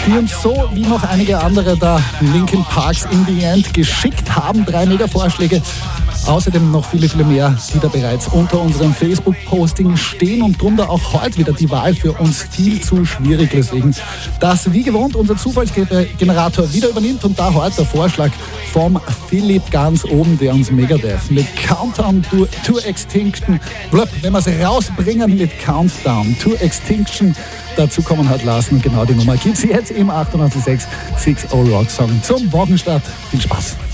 die uns so wie noch einige andere da Linkin Parks in the End geschickt haben. 3 Mega-Vorschläge. Außerdem noch viele, viele mehr, die da bereits unter unserem Facebook-Posting stehen und drum da auch heute wieder die Wahl für uns viel zu schwierig. Deswegen, dass wie gewohnt unser Zufallsgenerator wieder übernimmt und da heute der Vorschlag vom Philipp ganz oben, der uns Megadeth mit Countdown to Extinction, wenn wir es rausbringen mit Countdown to Extinction dazu kommen hat lassen. Und genau die Nummer gibt es jetzt im 98.6 60 Rock Song zum Wochenstart. Viel Spaß!